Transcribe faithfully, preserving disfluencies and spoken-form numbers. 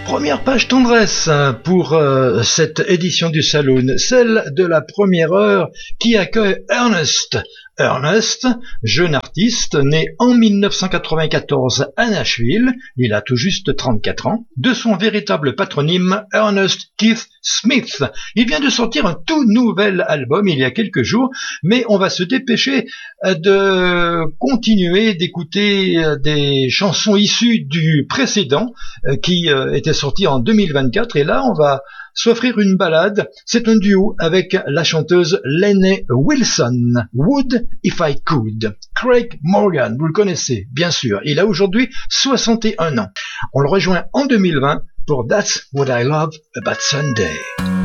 Première page tendresse pour euh, cette édition du Saloon, celle de la première heure qui accueille Ernest. Ernest, jeune artiste, né en mille neuf cent quatre-vingt-quatorze à Nashville, il a tout juste trente-quatre ans, de son véritable patronyme Ernest Keith Smith. Il vient de sortir un tout nouvel album il y a quelques jours, mais on va se dépêcher de continuer d'écouter des chansons issues du précédent qui était sorti en deux mille vingt-quatre, et là on va s'offrir une balade. C'est un duo avec la chanteuse Lainey Wilson. Would If I Could. Craig Morgan, vous le connaissez, bien sûr. Il a aujourd'hui soixante et un ans. On le rejoint en deux mille vingt pour That's What I Love About Sunday.